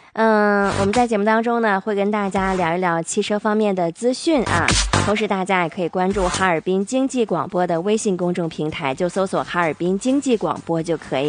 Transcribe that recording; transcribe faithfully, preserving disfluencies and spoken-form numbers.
嗯，我们在节目当中呢，会跟大家聊一聊汽车方面的资讯啊。同时，大家也可以关注哈尔滨经济广播的微信公众平台，就搜索哈尔滨经济广播就可以。